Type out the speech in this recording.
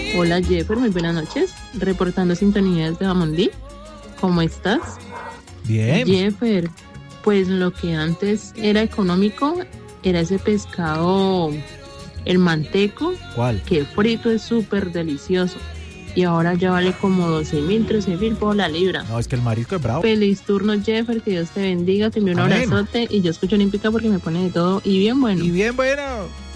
Hola Jeffer, muy buenas noches. Reportando sintonías de Bamondí. ¿Cómo estás? Bien. Jeffer, pues lo que antes era económico era ese pescado, el manteco. ¿Cuál? Que frito es súper delicioso. Y ahora ya vale como 12.000, 13.000 por la libra. No, es que el marisco es bravo. Feliz turno, Jeffer, que Dios te bendiga, te envío un Amén. abrazote y yo escucho Olímpica porque me pone de todo y bien bueno. Y bien bueno.